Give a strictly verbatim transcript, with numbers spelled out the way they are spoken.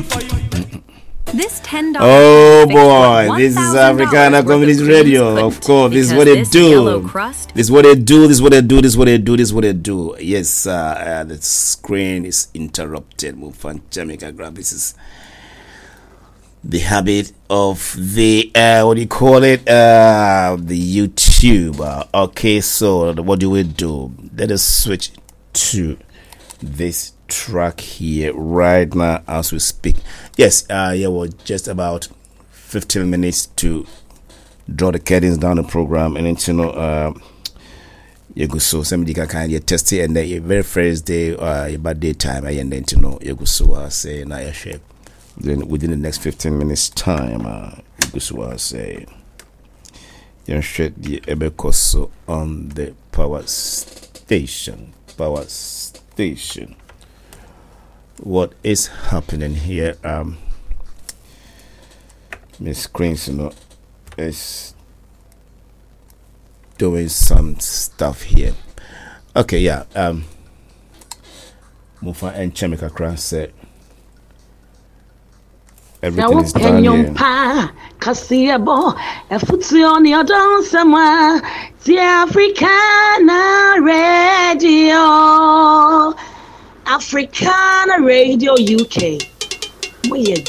This ten dollars Oh boy, this is Africana Community Radio. Of course, this is what they do. This is what they do. This is what they do. This is what they do. This is what they do. Yes, uh, uh, the screen is interrupted. This is the habit of the uh, what do you call it? Uh, the YouTube. Uh, okay, so what do we do? Let us switch to this track here right now as we speak. Yes, uh yeah, we're just about fifteen minutes to draw the curtains down the program, and then you know uh you go so somebody can kind of test it, and then your very first day uh your birthday time, and then you know you go so uh, say na your shape. Then within the next fifteen minutes time, uh you go so uh, say you straight the Ebekoso on the power station. Power station. What is happening here? Um, Miss Screens, you know, is doing some stuff here. Okay, yeah. Um, Mufa and Chemical Cross said everything is done here. Kasiabo, a footsie on your down somewhere. The Africana Radio. Africana Radio U K. We